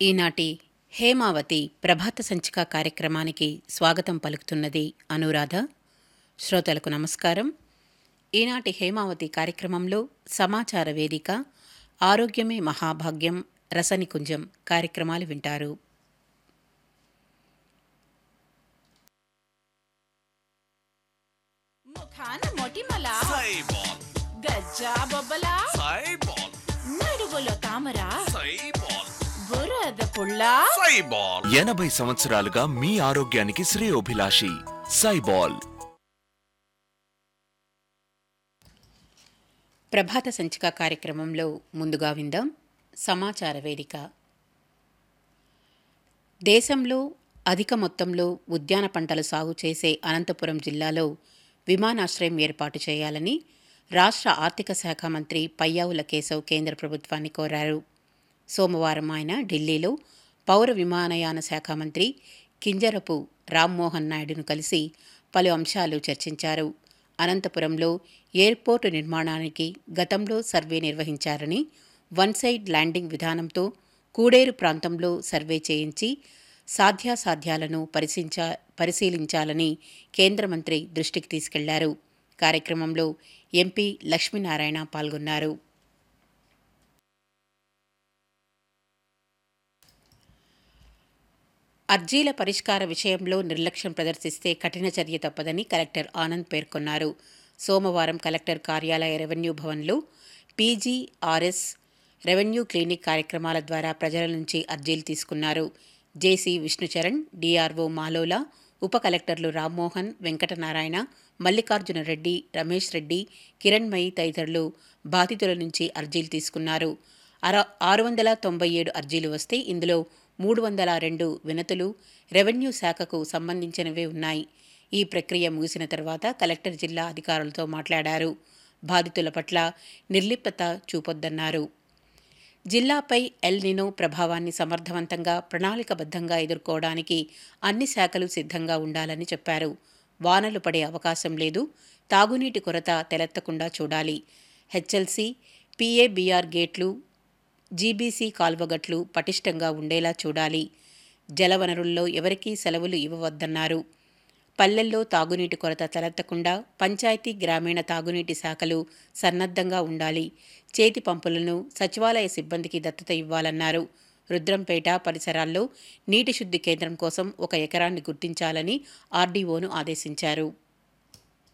ఈనాటి హేమావతి ప్రభాత సంచిక కార్యక్రమానికి స్వాగతం పలుకుతున్నది అనురాధ. శ్రోతలకు నమస్కారం. ఈనాటి హేమావతి కార్యక్రమంలో సమాచార వేదిక, ఆరోగ్యమే మహాభాగ్యం, రసనికుంజం కార్యక్రమాలు వింటారు. ముఖాన మొటిమల సైబాల్ గజ్జా బొబ్బల సైబాల్ నడుగులో తామర సైబాల్ బురద పుల్ల సైబాల్ 80 సంవత్సరాలుగా మీ ఆరోగ్యానికి శ్రేయోభిలాషి సైబాల్. ప్రభాత సంచిక కార్యక్రమంలో ముందుగా విందాం సమాచార వేదిక. దేశంలో అధిక మొత్తంలో ఉద్యాన పంటలు సాగు చేసే అనంతపురం జిల్లాలో విమానాశ్రయం ఏర్పాటు చేయాలని రాష్ట్ర ఆర్థిక శాఖ మంత్రి పయ్యావుల కేశవ్ కేంద్ర ప్రభుత్వాన్ని కోరారు. సోమవారం ఆయన ఢిల్లీలో పౌర విమానయాన శాఖ మంత్రి కింజరపు రామ్మోహన్ నాయుడును కలిసి పలు అంశాలు చర్చించారు. అనంతపురంలో ఎయిర్పోర్టు నిర్మాణానికి గతంలో సర్వే నిర్వహించారని, వన్ సైడ్ ల్యాండింగ్ విధానంతో కూడేరు ప్రాంతంలో సర్వే చేయించి సాధ్యాసాధ్యాలను పరిశీలించాలని కేంద్ర మంత్రి దృష్టికి తీసుకెళ్లారు. కార్యక్రమంలో ఎంపీ లక్ష్మీనారాయణ పాల్గొన్నారు. అర్జీల పరిష్కార విషయంలో నిర్లక్ష్యం ప్రదర్శిస్తే కఠిన చర్య తప్పదని కలెక్టర్ ఆనంద్ పేర్కొన్నారు. సోమవారం కలెక్టర్ కార్యాలయ రెవెన్యూ భవన్లో పీజీఆర్ఎస్ రెవెన్యూ క్లినిక్ కార్యక్రమాల ద్వారా ప్రజల నుంచి అర్జీలు తీసుకున్నారు. జేసీ విష్ణుచరణ్, డిఆర్ఓ మాలోలా, ఉప కలెక్టర్లు రామ్మోహన్, వెంకటనారాయణ, మల్లికార్జున రెడ్డి, రమేష్ రెడ్డి, కిరణ్మయి తదితరులు బాధితుల నుంచి అర్జీలు తీసుకున్నారు. 697 అర్జీలు వస్తే ఇందులో 302 వినతులు రెవెన్యూ శాఖకు సంబంధించినవే ఉన్నాయి. ఈ ప్రక్రియ ముగిసిన తర్వాత కలెక్టర్ జిల్లా అధికారులతో మాట్లాడారు. బాధితుల పట్ల నిర్లిప్తత చూపొద్దన్నారు. జిల్లాపై ఎల్ నినో ప్రభావాన్ని సమర్థవంతంగా, ప్రణాళికబద్ధంగా ఎదుర్కోవడానికి అన్ని శాఖలు సిద్ధంగా ఉండాలని చెప్పారు. వానలు పడే అవకాశం లేదు, తాగునీటి కొరత తలెత్తకుండా చూడాలి. హెచ్ఎల్సీ, పీఏబీఆర్ గేట్లు, జీబీసీ కాల్వగట్లు పటిష్టంగా ఉండేలా చూడాలి. జలవనరుల్లో ఎవరికీ సెలవులు ఇవ్వవద్దన్నారు. పల్లెల్లో తాగునీటి కొరత తలెత్తకుండా పంచాయతీ, గ్రామీణ తాగునీటి శాఖలు సన్నద్ధంగా ఉండాలి. చేతి పంపులను సచివాలయ సిబ్బందికి దత్తత ఇవ్వాలన్నారు. రుద్రంపేట పరిసరాల్లో నీటి శుద్ధి కేంద్రం కోసం 1 ఎకరాన్ని గుర్తించాలని ఆర్డీఓను ఆదేశించారు.